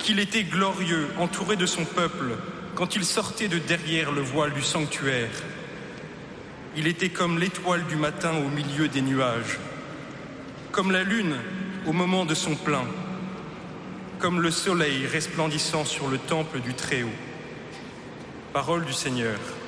qu'il était glorieux, entouré de son peuple, quand il sortait de derrière le voile du sanctuaire. Il était comme l'étoile du matin au milieu des nuages, comme la lune au moment de son plein, comme le soleil resplendissant sur le temple du Très-Haut. Parole du Seigneur.